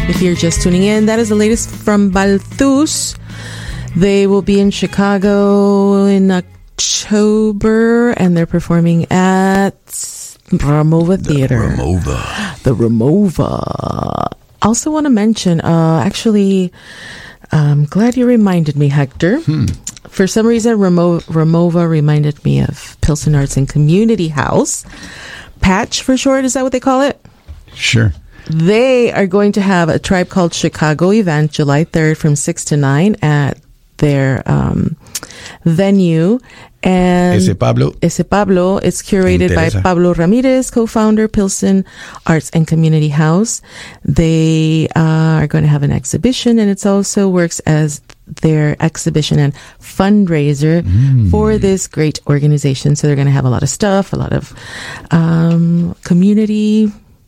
If you're just tuning in, that is the latest from Balthus. They will be in Chicago in October, and they're performing at Ramova Theater. The Ramova. Also want to mention, actually, I'm glad you reminded me, Hector. For some reason, Ramova reminded me of Pilsen Arts and Community House. Patch for short, is that what they call it? Sure. They are going to have a Tribe Called Chicago event July 3rd from 6 to 9 at their venue. And Ese Pablo. It's curated by Pablo Ramirez, co-founder, Pilsen Arts and Community House. They are going to have an exhibition, and it also works as their exhibition and fundraiser for this great organization. So they're going to have a lot of stuff, a lot of community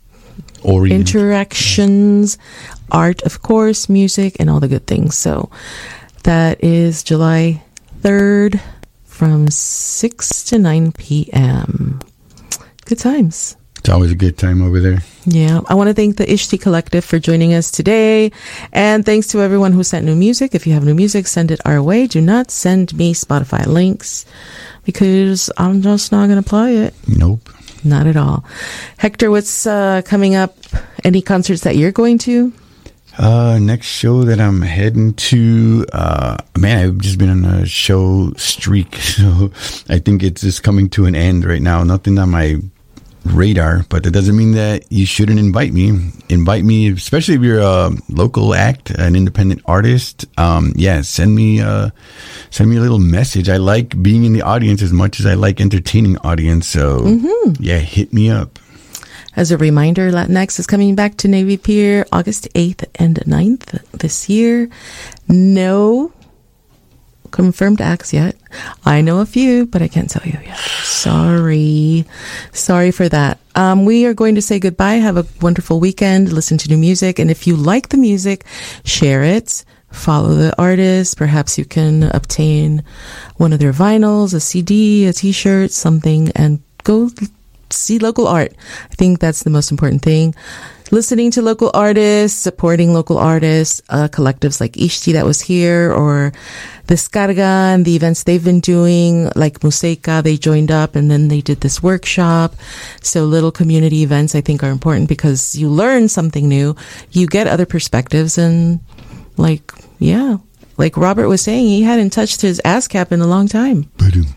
interactions, art, of course, music, and all the good things. So that is July 3rd from 6 to 9 p.m. Good times. It's always a good time over there. Yeah. I want to thank the Ishti Collective for joining us today. And thanks to everyone who sent new music. If you have new music, send it our way. Do not send me Spotify links because I'm just not going to play it. Nope. Not at all. Hector, what's coming up? Any concerts that you're going to? Next show that I'm heading to, I've just been on a show streak, so I think it's just coming to an end right now. Nothing on my radar, but that doesn't mean that you shouldn't invite me. Invite me, especially if you're a local act, an independent artist. Send me a little message. I like being in the audience as much as I like entertaining audience. So hit me up. As a reminder, Latinx is coming back to Navy Pier August 8th and 9th this year. No confirmed acts yet. I know a few, but I can't tell you yet. Sorry for that. We are going to say goodbye. Have a wonderful weekend. Listen to new music. And if you like the music, share it. Follow the artist. Perhaps you can obtain one of their vinyls, a CD, a t-shirt, something, and go see local art. I think that's the most important thing. Listening to local artists, supporting local artists, collectives like Ishti that was here, or Descarga and the events they've been doing, like Museca, they joined up and then they did this workshop. So little community events I think are important because you learn something new, you get other perspectives, and like Robert was saying, he hadn't touched his ASCAP in a long time.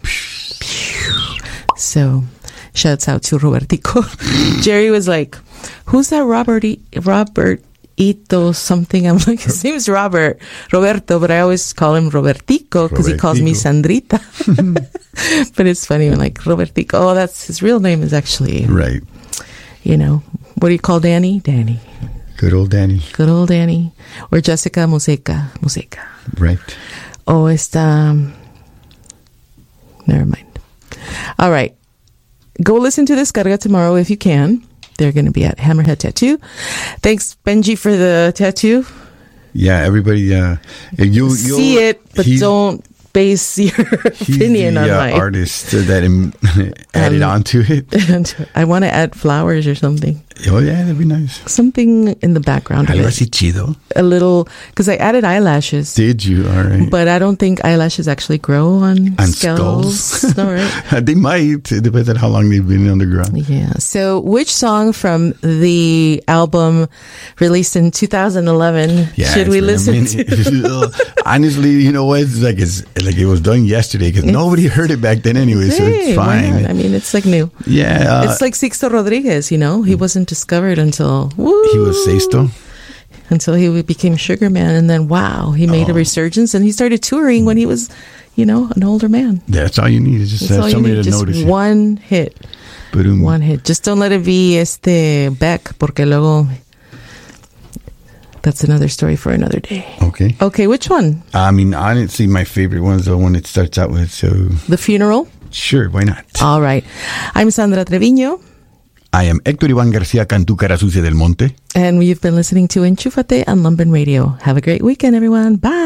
So shouts out to Robertico. Jerry was like, who's that Robertito something? I'm like, his name's Roberto, but I always call him Robertico because he calls me Sandrita. But it's funny when like Robertico, oh, that's his real name is actually, right. What do you call Danny? Danny. Good old Danny. Or Jessica Museca. Right. Oh, never mind. All right. Go listen to Descarga tomorrow if you can. They're going to be at Hammerhead Tattoo. Thanks, Benji, for the tattoo. Yeah, everybody, you'll see it, but don't base your opinion on my artist that added onto it. I want to add flowers or something. Oh yeah, that'd be nice. Something in the background. Algo así chido. A little, because I added eyelashes. Did you? All right. But I don't think eyelashes actually grow on skulls. All right. They might. It depends on how long they've been underground. Yeah. So, which song from the album released in 2011 should we listen to? Honestly, you know what? It's like it was done yesterday because nobody heard it back then anyway, so it's fine. I mean, it's like new. Yeah. It's like Sixto Rodriguez, he wasn't discovered until he was Sexto. Until he became Sugar Man, and then he made a resurgence, and he started touring when he was, an older man. That's all you need is just have somebody to notice. Just one hit. One hit. Just don't let it be Beck, porque luego that's another story for another day. Okay, which one? I mean, honestly, my favorite one is the one it starts out with. So The Funeral? Sure, why not? All right. I'm Sandra Treviño. I am Héctor Iván García Cantú Cara Sucia del Monte. And we've been listening to Enchúfate on Lumpen Radio. Have a great weekend, everyone. Bye.